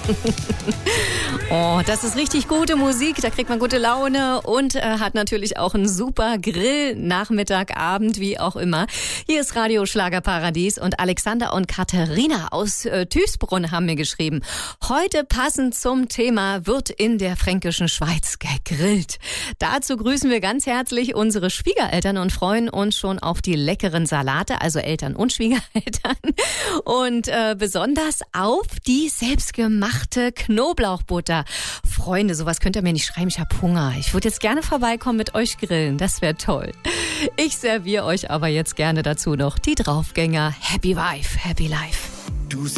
Oh, das ist richtig gute Musik, da kriegt man gute Laune und hat natürlich auch einen super Grill, Nachmittag, Abend, wie auch immer. Hier ist Radio Schlagerparadies und Alexander und Katharina aus Tüßbrunn haben mir geschrieben. Heute passend zum Thema wird in der fränkischen Schweiz gegrillt. Dazu grüßen wir ganz herzlich unsere Schwiegereltern und freuen uns schon auf die leckeren Salate, also Eltern und Schwiegereltern. Und besonders auf die selbstgemachte Knoblauchbutter. Freunde, sowas könnt ihr mir nicht schreiben, ich habe Hunger. Ich würde jetzt gerne vorbeikommen mit euch grillen, das wäre toll. Ich serviere euch aber jetzt gerne dazu noch die Draufgänger Happy Wife, Happy Life.